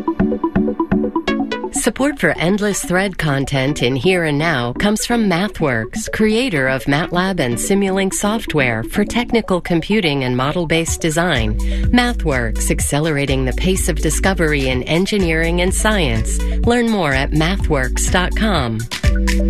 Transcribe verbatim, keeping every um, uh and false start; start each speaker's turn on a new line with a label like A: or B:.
A: Support for Endless Thread content in Here and Now comes from MathWorks, creator of MATLAB and Simulink software for technical computing and model-based design. MathWorks, accelerating the pace of discovery in engineering and science. Learn more at mathworks dot com.